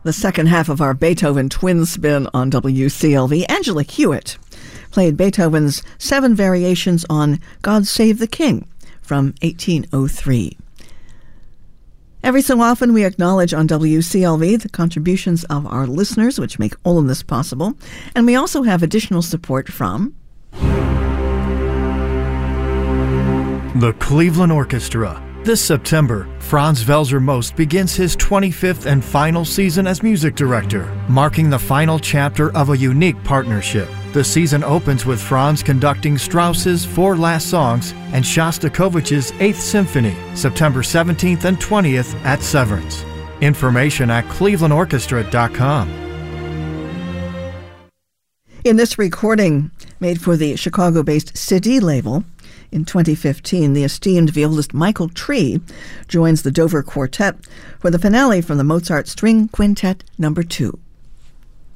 The second half of our Beethoven twin spin on WCLV, Angela Hewitt played Beethoven's 7 variations on God Save the King from 1803. Every so often we acknowledge on WCLV the contributions of our listeners, which make all of this possible, and we also have additional support from the Cleveland Orchestra. This September, Franz Welser Most begins his 25th and final season as music director, marking the final chapter of a unique partnership. The season opens with Franz conducting Strauss's 4 Last Songs and Shostakovich's 8th Symphony, September 17th and 20th at Severance. Information at clevelandorchestra.com. In this recording, made for the Chicago-based CD label, in 2015, the esteemed violist Michael Tree joins the Dover Quartet for the finale from the Mozart String Quintet No. 2.